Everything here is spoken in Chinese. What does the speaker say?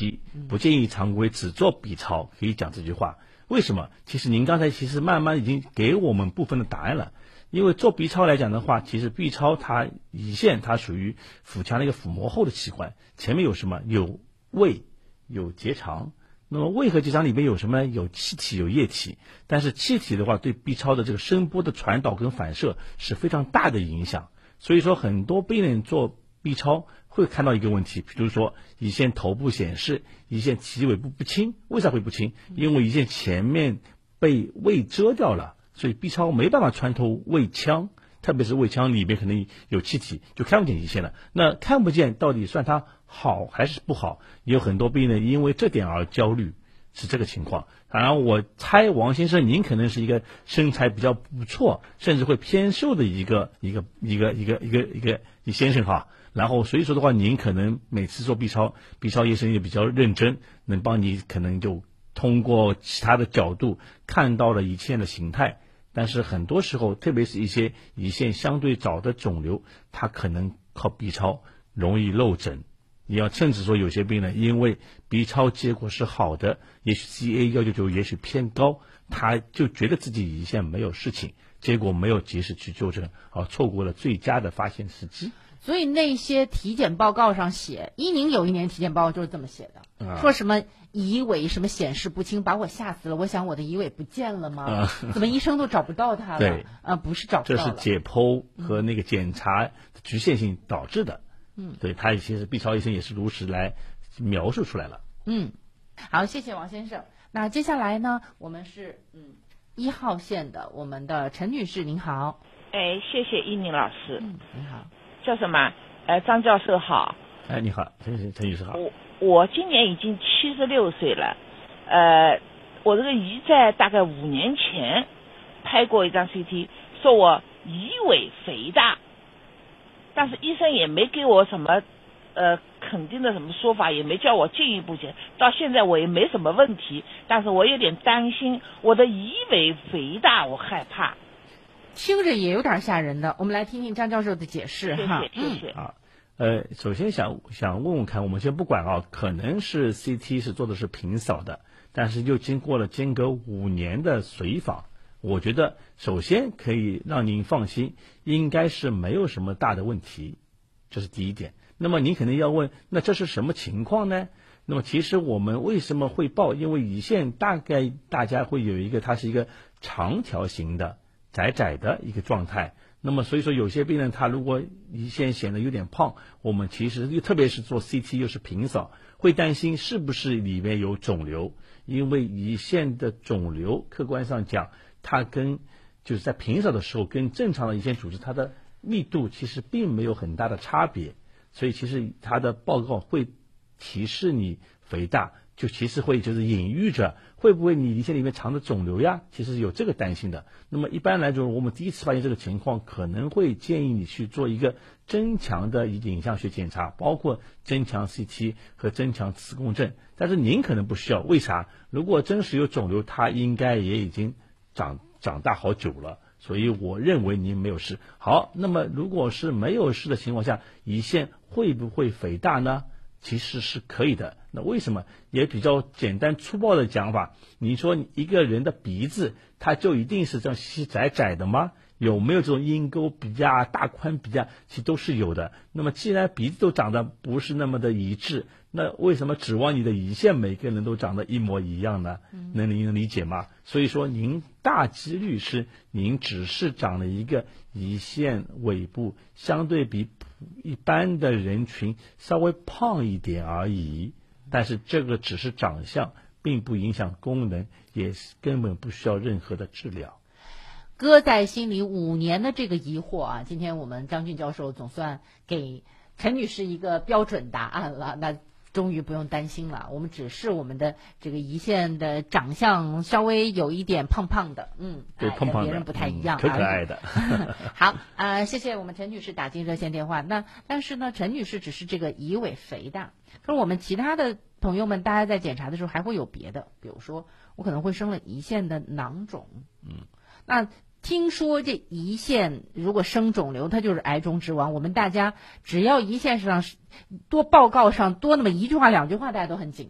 期，不建议常规只做 B 超，可以讲这句话。为什么？其实您刚才慢慢已经给我们部分的答案了。因为做 B 超来讲的话，其实 B 超它胰腺它属于腹腔的一个腹膜后的器官，前面有什么？有胃，有结肠。那么胃和结肠里面有什么呢？有气体，有液体。但是气体的话，对 B 超的这个声波的传导跟反射是非常大的影响。所以说，很多病人做 B 超会看到一个问题，比如说胰腺头部显示胰腺脐尾部不清。为啥会不清？因为胰腺前面被胃遮掉了，所以 B 超没办法穿透胃腔，特别是胃腔里面可能有气体，就看不见胰腺了。那看不见到底算它好还是不好？也有很多病人因为这点而焦虑，是这个情况。当然，我猜王先生您可能是一个身材比较不错，甚至会偏瘦的一个先生哈。然后所以说的话，您可能每次做 B 超医生也比较认真，能帮你可能就通过其他的角度看到了胰腺的形态。但是很多时候，特别是一些胰腺相对早的肿瘤，它可能靠 B 超容易漏诊。你要甚至说有些病人因为 B 超结果是好的，也许 CA199也许偏高，他就觉得自己胰腺没有事情，结果没有及时去纠正，错过了最佳的发现时机。 所以那些体检报告上写，伊宁有一年体检报告就是这么写的，说什么胰尾什么显示不清，把我吓死了。我想我的胰尾不见了吗？怎么医生都找不到它了？ 对， 不是找不到了， 这是解剖和那个检查局限性导致的。对，他其实 B 超医生也是如实来描述出来了。 好，谢谢王先生。那接下来呢，我们是1号线的我们的陈女士，您好。 谢谢伊宁老师。 您好。 叫什么？张教授好。 你好，陈女士好。 我今年已经76岁了，我这个胰在大概5年前拍过一张 CT， 说我胰尾肥大，但是医生也没给我什么肯定的什么说法，也没叫我进一步检，到现在我也没什么问题，但是我有点担心我的胰尾肥大，我害怕。 听着也有点吓人的，我们来听听张教授的解释哈。 谢谢。 首先想问问看，我们先不管可能是 CT 是做的是平扫的，但是又经过了间隔5年的随访，我觉得首先可以让您放心，应该是没有什么大的问题，这是第一点。那么您肯定要问，那这是什么情况呢？那么其实我们为什么会报？因为胰腺大概大家会有一个，它是一个长条形的窄的一个状态。那么所以说有些病人他如果胰腺显得有点胖，我们其实特别是做 CT 又是平扫，会担心是不是里面有肿瘤。因为胰腺的肿瘤客观上讲，它就是在平扫的时候跟正常的胰腺组织它的密度其实并没有很大的差别，所以其实它的报告会提示你肥大，就其实会就是隐喻着会不会你胰腺里面藏着肿瘤呀，其实有这个担心的。那么一般来说，我们第一次发现这个情况，可能会建议你去做一个增强的影像学检查，包括增强 CT 和增强磁共振。但是您可能不需要，为啥？如果真实有肿瘤，它应该也已经长大好久了，所以我认为您没有事。好，那么如果是没有事的情况下，胰腺会不会肥大呢？其实是可以的。那为什么？也比较简单粗暴的讲法，你说一个人的鼻子，它就一定是这样细窄的吗？有没有这种鹰钩鼻大宽鼻其实都是有的。那么既然鼻子都长得不是那么的一致，那为什么指望你的胰腺每个人都长得一模一样呢？能理解吗？所以说您大几率是您只是长了一个胰腺尾部相对比一般的人群稍微胖一点而已，但是这个只是长相，并不影响功能，也根本不需要任何的治疗。 搁在心里5年的这个疑惑啊，今天我们张俊教授总算给陈女士一个标准答案了，那终于不用担心了。我们只是我们的这个胰腺的长相稍微有一点胖胖的， 对，胖胖的， 跟别人不太一样， 可爱的。 好谢谢我们陈女士打进热线电话。那但是呢，陈女士只是这个胰尾肥大，可是我们其他的朋友们，大家在检查的时候还会有别的，比如说我可能会生了胰腺的囊肿，那听说这胰腺如果生肿瘤，它就是癌中之王。我们大家只要胰腺上多报告上多那么1句话2句话，大家都很紧